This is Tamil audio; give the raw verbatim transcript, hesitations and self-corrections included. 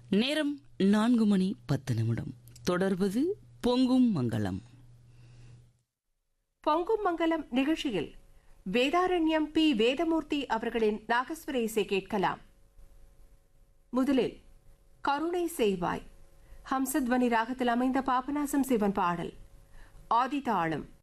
நேரம் நான்கு மணி பத்து நிமிடம். தொடர்வது பொங்கும் மங்களம். பொங்கும் மங்களம் நிகழ்ச்சியில் வேதாரண்யம் பி வேதமூர்த்தி அவர்களின் நாகஸ்வர இசை கேட்கலாம். முதலில் கருணை செய்வாய் ஹம்சத்வனி ராகத்தில் அமைந்த பாபநாசம் சிவன் பாடல். ஆதிதாளம்